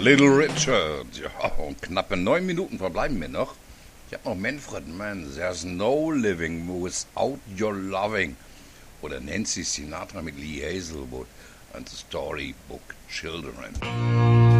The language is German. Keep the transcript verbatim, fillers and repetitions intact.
Little Richard. Ja, und knappe neun Minuten verbleiben mir noch. Ich hab noch Manfred Mann. There's no living without your loving. Oder Nancy Sinatra mit Lee Hazelwood. And the Storybook Children.